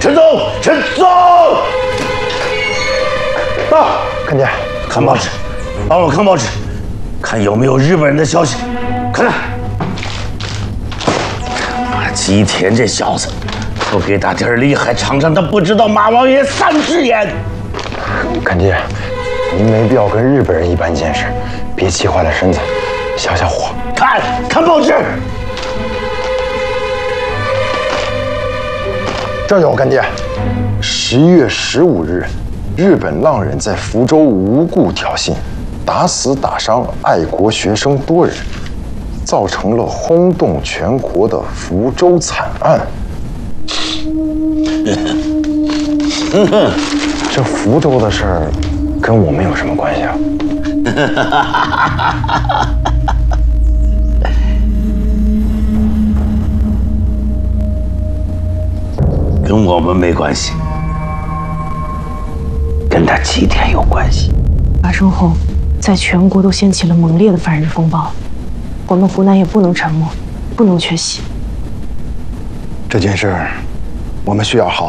陈总，陈总！啊， 看见？ 看报纸，帮我看报纸，看有没有日本人的消息。看看，吉田这小子，不给他点厉害尝尝，他不知道马王爷3只眼。 看见？您没必要跟日本人一般见识，别气坏了身子，消消火。 看报纸。 这有干爹，11月15日，日本浪人在福州无故挑衅，打死打伤爱国学生多人，造成了轰动全国的福州惨案。这福州的事儿跟我们有什么关系啊？ 跟我们没关系，跟他吉田有关系。 发生后，在全国都掀起了猛烈的反日风暴，我们湖南也不能沉默，不能缺席。 这件事，我们需要好